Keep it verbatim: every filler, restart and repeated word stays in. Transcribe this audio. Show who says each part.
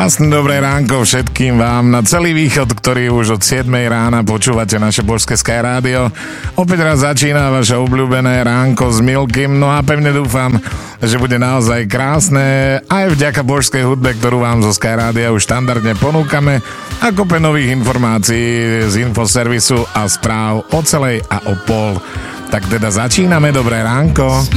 Speaker 1: Krásne dobré ránko všetkým vám na celý východ, ktorý už od siedmej rána počúvate naše božské Sky Rádio. Opäť raz začína vaše obľúbené ránko s Milkym, no a pevne dúfam, že bude naozaj krásne aj vďaka božskej hudbe, ktorú vám zo Sky Rádia už štandardne ponúkame a kope nových informácií z infoservisu a správ o celej a o pol. Tak teda začíname, dobré ránko.